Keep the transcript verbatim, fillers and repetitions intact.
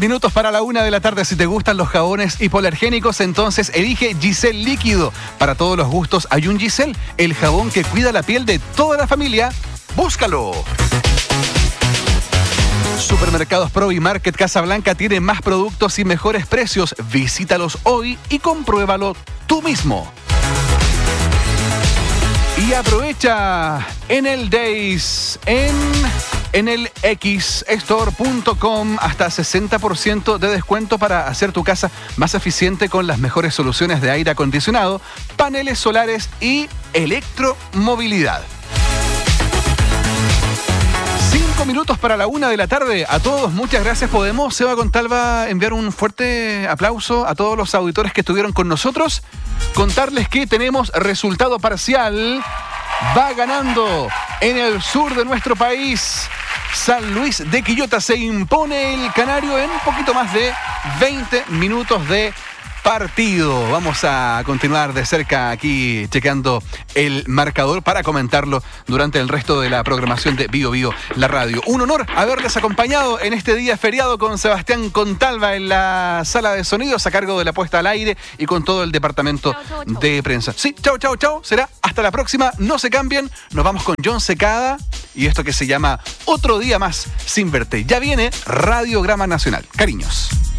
minutos para la una de la tarde. Si te gustan los jabones hipoalergénicos, entonces elige Giselle Líquido. Para todos los gustos hay un Giselle, el jabón que cuida la piel de toda la familia. ¡Búscalo! Supermercados Pro y Market Casablanca tienen más productos y mejores precios. Visítalos hoy y compruébalo tú mismo. Y aprovecha en el Days, en, en el x store punto com, hasta sesenta por ciento de descuento para hacer tu casa más eficiente con las mejores soluciones de aire acondicionado, paneles solares y electromovilidad. Cinco minutos para la una de la tarde. A todos, muchas gracias. Podemos, Seba Contalva, enviar un fuerte aplauso a todos los auditores que estuvieron con nosotros. Contarles que tenemos resultado parcial. Va ganando en el sur de nuestro país. San Luis de Quillota se impone el Canario en un poquito más de veinte minutos de partido. Vamos a continuar de cerca aquí chequeando el marcador para comentarlo durante el resto de la programación de Bio Bio, la radio. Un honor haberles acompañado en este día feriado con Sebastián Contalva en la sala de sonidos a cargo de la puesta al aire y con todo el departamento chau, chau, chau. de prensa. Sí, chao, chao, chao. Será hasta la próxima. No se cambien. Nos vamos con John Secada y esto que se llama Otro Día Más Sin Verte. Ya viene Radiograma Nacional. Cariños.